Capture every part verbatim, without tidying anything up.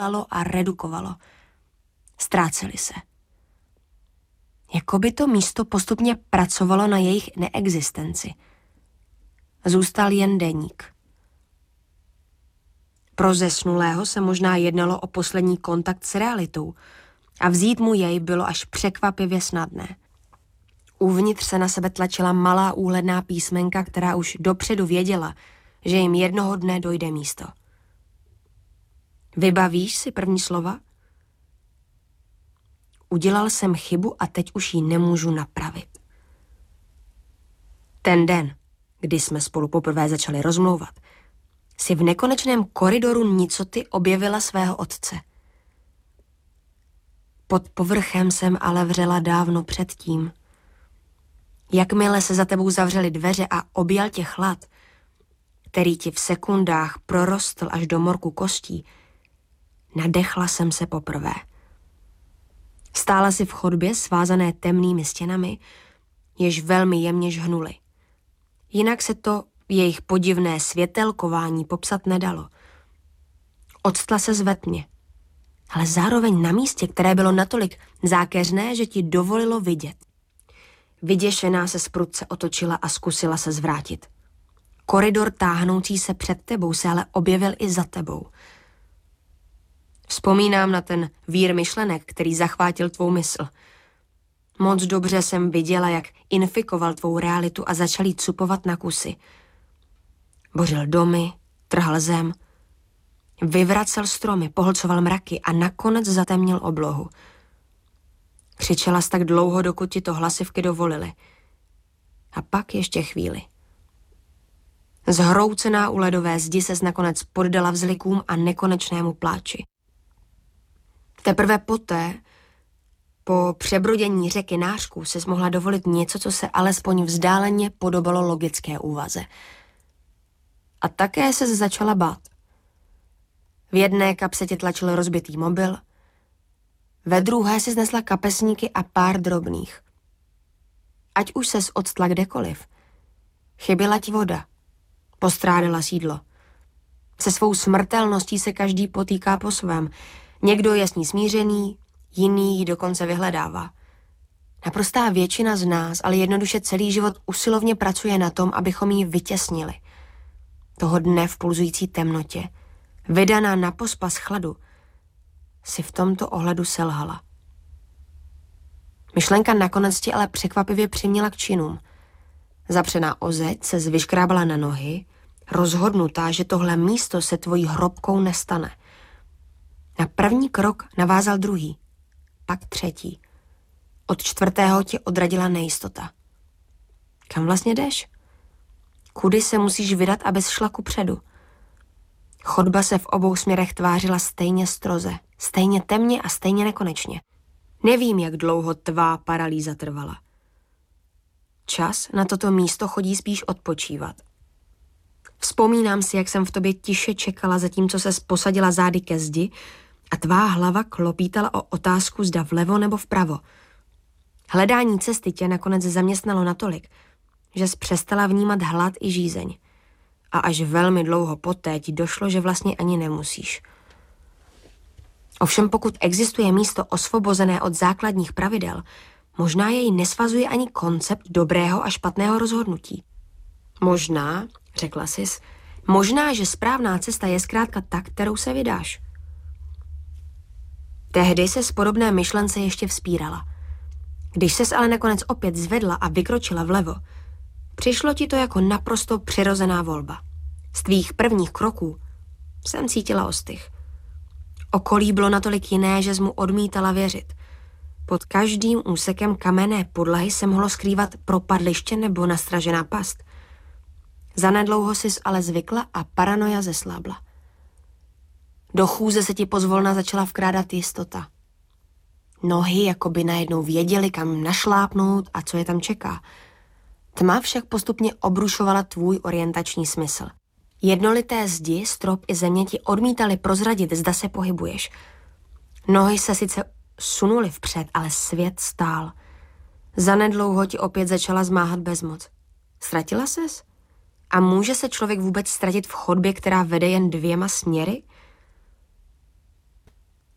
a redukovalo. Ztráceli se. Jako by to místo postupně pracovalo na jejich neexistenci. Zůstal jen deník. Pro zesnulého se možná jednalo o poslední kontakt s realitou a vzít mu jej bylo až překvapivě snadné. Uvnitř se na sebe tlačila malá úhledná písmenka, která už dopředu věděla, že jim jednoho dne dojde místo. Vybavíš si první slova? Udělal jsem chybu a teď už ji nemůžu napravit. Ten den, kdy jsme spolu poprvé začali rozmlouvat, si v nekonečném koridoru nicoty objevila svého otce. Pod povrchem jsem ale vřela dávno předtím. Jakmile se za tebou zavřely dveře a objal tě chlad, který ti v sekundách prorostl až do morku kostí, nadechla jsem se poprvé. Stála si v chodbě svázané temnými stěnami, jež velmi jemně žhnuly. Jinak se to jejich podivné světelkování popsat nedalo. Octla se ve tmě, ale zároveň na místě, které bylo natolik zákeřné, že ti dovolilo vidět. Vyděšená se zprudce otočila a zkusila se zvrátit. Koridor táhnoucí se před tebou se ale objevil i za tebou. Vzpomínám na ten vír myšlenek, který zachvátil tvou mysl. Moc dobře jsem viděla, jak infikoval tvou realitu a začal jí cupovat na kusy. Bořil domy, trhal zem, vyvracel stromy, pohlcoval mraky a nakonec zatemnil oblohu. Křičela jsi tak dlouho, dokud ti to hlasivky dovolily. A pak ještě chvíli. Zhroucená u ledové zdi ses nakonec poddala vzlikům a nekonečnému pláči. Teprve poté, po přebrodění řeky nářků, ses mohla dovolit něco, co se alespoň vzdáleně podobalo logické úvaze. A také ses začala bát. V jedné kapse ti tlačil rozbitý mobil, ve druhé si znesla kapesníky a pár drobných. Ať už ses odstla kdekoliv, chyběla ti voda, postrádala sídlo. Se svou smrtelností se každý potýká po svém. Někdo je s ní smířený, jiný ji dokonce vyhledává. Naprostá většina z nás ale jednoduše celý život usilovně pracuje na tom, abychom ji vytěsnili. Toho dne v pulzující temnotě, vydaná na pospas chladu, si v tomto ohledu selhala. Myšlenka nakonec ti ale překvapivě přiměla k činům. Zapřená o zeď se vyškrábala na nohy, rozhodnutá, že tohle místo se tvojí hrobkou nestane. Na první krok navázal druhý, pak třetí. Od čtvrtého tě odradila nejistota. Kam vlastně jdeš? Kudy se musíš vydat, abys šla kupředu? Chodba se v obou směrech tvářila stejně stroze, stejně temně a stejně nekonečně. Nevím, jak dlouho tvá paralýza trvala. Čas na toto místo chodí spíš odpočívat. Vzpomínám si, jak jsem v tobě tiše čekala, zatímco ses posadila zády ke zdi a tvá hlava klopítala o otázku, zda vlevo nebo vpravo. Hledání cesty tě nakonec zaměstnalo natolik, že jsi přestala vnímat hlad i žízeň. A až velmi dlouho poté ti došlo, že vlastně ani nemusíš. Ovšem pokud existuje místo osvobozené od základních pravidel, možná jej nesvazuje ani koncept dobrého a špatného rozhodnutí. Možná, řekla sis, možná, že správná cesta je zkrátka ta, kterou se vydáš. Tehdy se z podobné myšlence ještě vzpírala. Když ses ale nakonec opět zvedla a vykročila vlevo, přišlo ti to jako naprosto přirozená volba. Z tvých prvních kroků jsem cítila ostych. Okolí bylo natolik jiné, že jsi mu odmítala věřit. Pod každým úsekem kamenné podlahy se mohlo skrývat propadliště nebo nastražená past. Zanedlouho sis ale zvykla a paranoja zeslábla. Do chůze se ti pozvolna začala vkrádat jistota. Nohy jako by najednou věděli, kam našlápnout a co je tam čeká. Tma však postupně obrušovala tvůj orientační smysl. Jednolité zdi, strop i země ti odmítali prozradit, zda se pohybuješ. Nohy se sice sunuly vpřed, ale svět stál. Zanedlouho ti opět začala zmáhat bezmoc. Ztratila ses? A může se člověk vůbec ztratit v chodbě, která vede jen dvěma směry?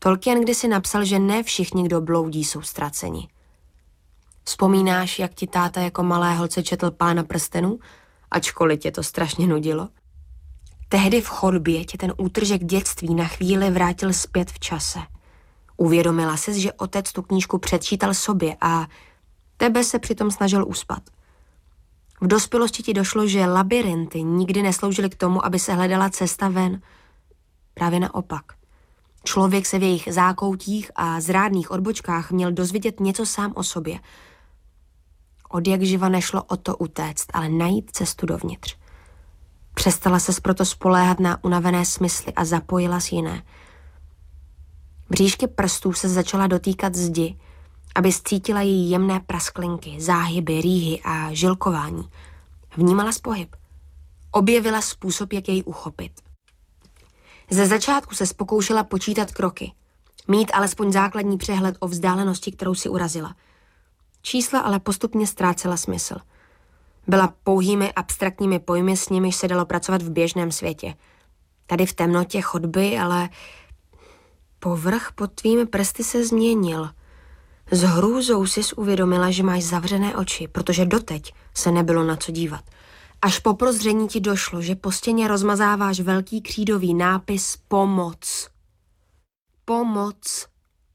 Tolkien kdysi napsal, že ne všichni, kdo bloudí, jsou ztraceni. Vzpomínáš, jak ti táta jako malé holce četl Pána prstenů, ačkoliv tě to strašně nudilo? Tehdy v chodbě tě ten útržek dětství na chvíli vrátil zpět v čase. Uvědomila ses, že otec tu knížku předčítal sobě a tebe se přitom snažil uspat. V dospělosti ti došlo, že labirinty nikdy nesloužily k tomu, aby se hledala cesta ven. Právě naopak. Člověk se v jejich zákoutích a zrádných odbočkách měl dozvědět něco sám o sobě. Odjakživa nešlo o to utéct, ale najít cestu dovnitř. Přestala ses proto spoléhat na unavené smysly a zapojila s jiné. Bříšky prstů se začala dotýkat zdi, aby cítila její jemné prasklinky, záhyby, rýhy a žilkování. Vnímala pohyb. Objevila způsob, jak jej uchopit. Ze začátku se pokoušela počítat kroky, mít alespoň základní přehled o vzdálenosti, kterou si urazila. Čísla ale postupně ztrácela smysl. Byla pouhými abstraktními pojmy, s nimiž se dalo pracovat v běžném světě. Tady v temnotě chodby, ale povrch pod tvými prsty se změnil. S hrůzou sis uvědomila, že máš zavřené oči, protože doteď se nebylo na co dívat. Až po prozření ti došlo, že po stěně rozmazáváš velký křídový nápis Pomoc. Pomoc.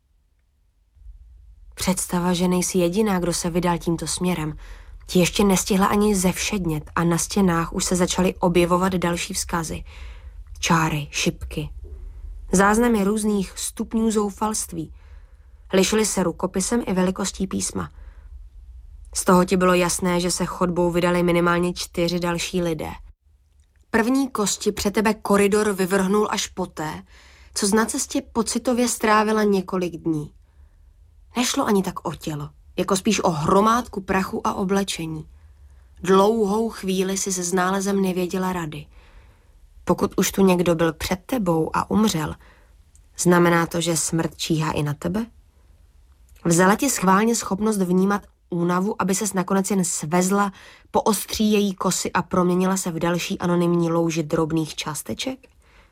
Představa, že nejsi jediná, kdo se vydal tímto směrem, ti ještě nestihla ani zevšednět a na stěnách už se začaly objevovat další vzkazy. Čáry, šipky. Záznamy různých stupňů zoufalství. Lišily se rukopisem i velikostí písma. Z toho ti bylo jasné, že se chodbou vydali minimálně čtyři další lidé. První kosti před tebe koridor vyvrhnul až poté, co na cestě pocitově strávila několik dní. Nešlo ani tak o tělo, jako spíš o hromádku prachu a oblečení. Dlouhou chvíli si se s nálezem nevěděla rady. Pokud už tu někdo byl před tebou a umřel, znamená to, že smrt číhá i na tebe? Vzala ti schválně schopnost vnímat únavu, aby ses nakonec jen svezla, poostří její kosy a proměnila se v další anonymní louži drobných částeček?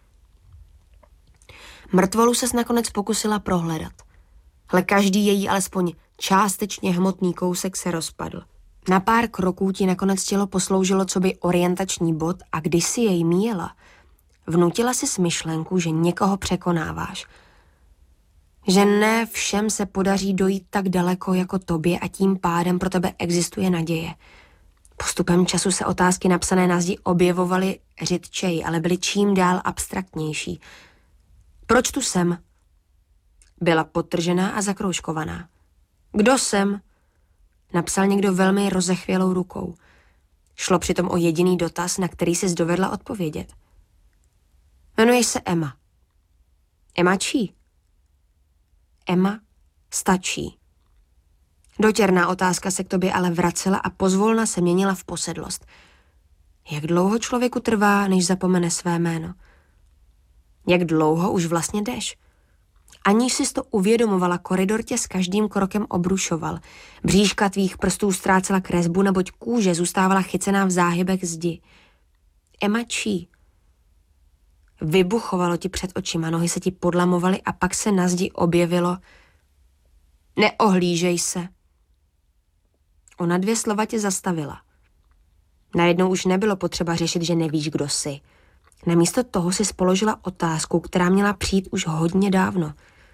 Mrtvolu ses nakonec pokusila prohledat, ale každý její alespoň částečně hmotný kousek se rozpadl. Na pár kroků ti nakonec tělo posloužilo coby orientační bod a když si jej míjela, vnutila si smyšlenku, že někoho překonáváš. Že ne všem se podaří dojít tak daleko jako tobě a tím pádem pro tebe existuje naděje. Postupem času se otázky napsané na zdi objevovaly řidčeji, ale byly čím dál abstraktnější. Proč tu jsem? Byla podtržená a zakroužkovaná. Kdo jsem? Napsal někdo velmi rozechvělou rukou. Šlo přitom o jediný dotaz, na který ses dovedla odpovědět. Jmenuješ se Emma. Emma čí? Emma stačí. Dotěrná otázka se k tobě ale vracela a pozvolna se měnila v posedlost. Jak dlouho člověku trvá, než zapomene své jméno? Jak dlouho už vlastně jdeš? Aniž jsi to uvědomovala, koridor tě s každým krokem obrušoval. Bříška tvých prstů ztrácela kresbu, neboť kůže zůstávala chycená v záhybech zdi. Emma čí? Vybuchovalo ti před očima, nohy se ti podlamovaly a pak se na zdi objevilo Neohlížej se. Ona dvě slova tě zastavila. Najednou už nebylo potřeba řešit, že nevíš, kdo jsi. Namísto toho si položila otázku, která měla přijít už hodně dávno.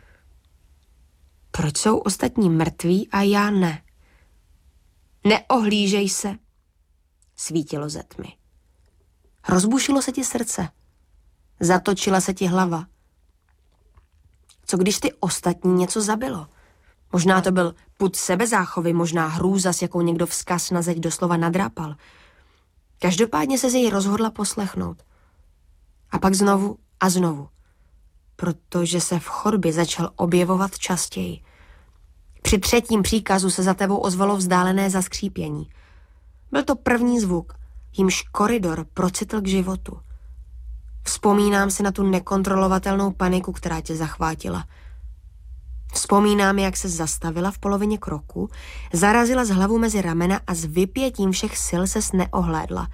Proč jsou ostatní mrtví a já ne? Neohlížej se. Svítilo ze tmy. Rozbušilo se ti srdce. Zatočila se ti hlava. Co když ty ostatní něco zabilo? Možná to byl pud sebezáchovy, možná hrůza, s jakou někdo vzkaz na zeď doslova nadrápal. Každopádně se z jej rozhodla poslechnout. A pak znovu a znovu. Protože se v chodbě začal objevovat častěji. Při třetím příkazu se za tebou ozvalo vzdálené zaskřípění. Byl to první zvuk, jímž koridor procitl k životu. Vzpomínám si na tu nekontrolovatelnou paniku, která tě zachvátila. Vzpomínám, jak se zastavila v polovině kroku, zarazila z hlavu mezi ramena a s vypětím všech sil ses neohlédla.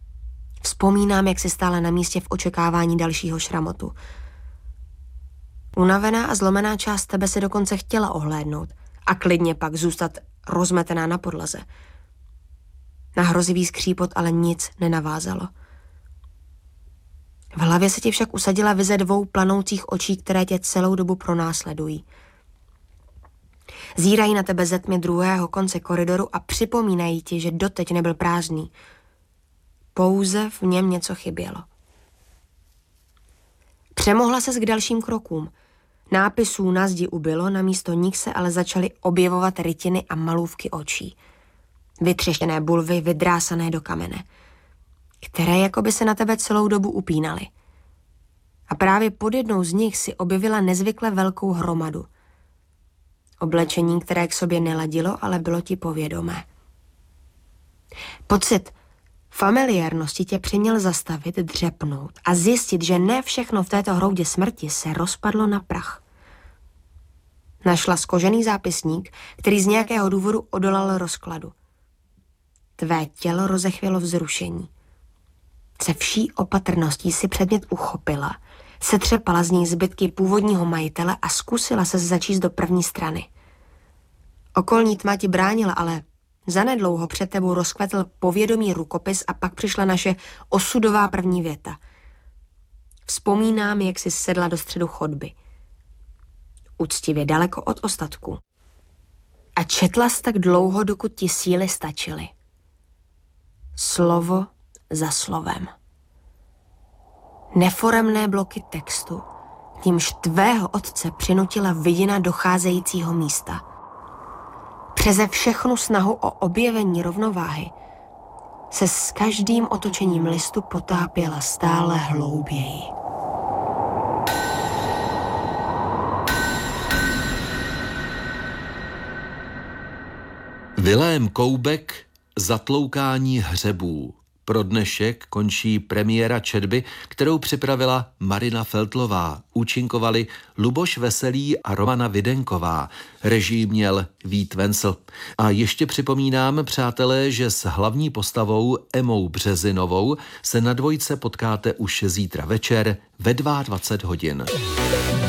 Vzpomínám, jak si stála na místě v očekávání dalšího šramotu. Unavená a zlomená část tebe se dokonce chtěla ohlédnout a klidně pak zůstat rozmetená na podlaze. Na hrozivý skřípot ale nic nenavázalo. V hlavě se ti však usadila vize dvou planoucích očí, které tě celou dobu pronásledují. Zírají na tebe ze tmy druhého konce koridoru a připomínají ti, že doteď nebyl prázdný. Pouze v něm něco chybělo. Přemohla ses k dalším krokům. Nápisů na zdi ubylo, namísto nich se ale začaly objevovat rytiny a malůvky očí. Vytřeštěné bulvy vydrásané do kamene, které jakoby se na tebe celou dobu upínaly. A právě pod jednou z nich si objevila nezvykle velkou hromadu. Oblečení, které k sobě neladilo, ale bylo ti povědomé. Pocit familiárnosti tě přiměl zastavit, dřepnout a zjistit, že ne všechno v této hroudě smrti se rozpadlo na prach. Našla skožený zápisník, který z nějakého důvodu odolal rozkladu. Tvé tělo rozechvělo vzrušení. Se vší opatrností si předmět uchopila, setřepala z něj zbytky původního majitele a zkusila se začíst do první strany. Okolní tma ti bránila, ale zanedlouho před tebou rozkvetl povědomý rukopis a pak přišla naše osudová první věta. Vzpomínám, jak jsi sedla do středu chodby. Úctivě daleko od ostatků. A četla jsi tak dlouho, dokud ti síly stačily. Slovo za slovem. Neforemné bloky textu, tímž tvého otce přinutila vidina docházejícího místa. Přeze všechnu snahu o objevení rovnováhy se s každým otočením listu potápěla stále hlouběji. Vilém Koubek, Zatloukání hřebů. Pro dnešek končí premiéra četby, kterou připravila Marina Feltlová. Účinkovali Luboš Veselý a Romana Videnková. Režii měl Vít Vencel. A ještě připomínám, přátelé, že s hlavní postavou Emou Březinovou se na dvojce potkáte už zítra večer ve dvacet dva hodin.